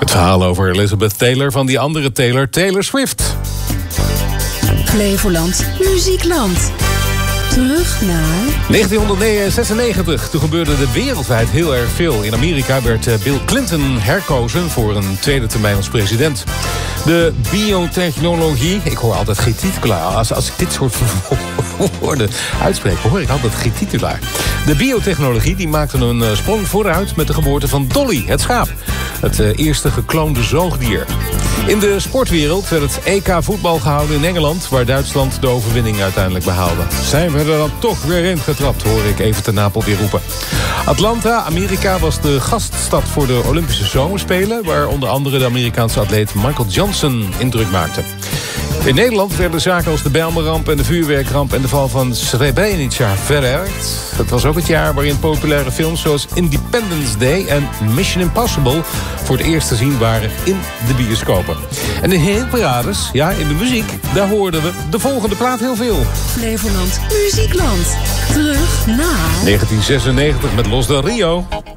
Het verhaal over Elizabeth Taylor van die andere Taylor, Taylor Swift. Flevoland, Muziekland. Terug naar 1996. Toen gebeurde er wereldwijd heel erg veel. In Amerika werd Bill Clinton herkozen voor een tweede termijn als president. De biotechnologie... Ik hoor altijd getitulaar. Als ik dit soort woorden uitspreek, hoor ik altijd getitulaar. De biotechnologie die maakte een sprong vooruit met de geboorte van Dolly, het schaap. Het eerste gekloonde zoogdier. In de sportwereld werd het EK voetbal gehouden in Engeland, waar Duitsland de overwinning uiteindelijk behaalde. Zijn we er dan toch weer in getrapt, hoor ik even ten Napel weer roepen. Atlanta, Amerika, was de gaststad voor de Olympische Zomerspelen, waar onder andere de Amerikaanse atleet Michael Johnson indruk maakte. In Nederland werden zaken als de Bijlmerramp en de vuurwerkramp en de val van Srebrenica verwerkt. Het was ook het jaar waarin populaire films zoals Independence Day en Mission Impossible voor het eerst te zien waren in de bioscopen. En in hitparades, ja, in de muziek, daar hoorden we de volgende plaat heel veel. Flevoland, Muziekland. Terug naar 1996 met Los del Rio.